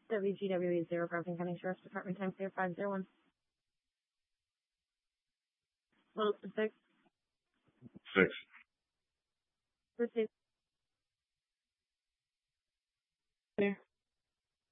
WGWE 0, Broken County Sheriff's Department, time clear 501. Wilson 6. 6. Proceed. Clear.